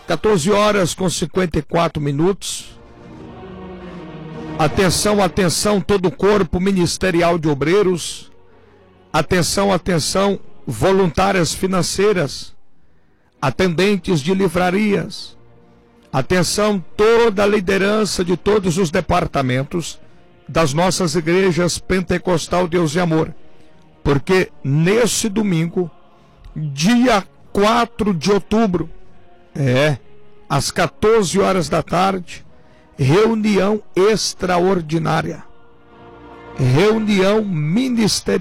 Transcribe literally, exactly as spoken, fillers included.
quatorze horas com cinquenta e quatro minutos. Atenção, atenção, todo o corpo ministerial de obreiros. Atenção, atenção, voluntárias financeiras, atendentes de livrarias. Atenção, toda a liderança de todos os departamentos das nossas igrejas Pentecostal Deus e Amor. Porque nesse domingo, dia quatro de outubro, é, às quatorze horas da tarde, reunião extraordinária, reunião ministerial.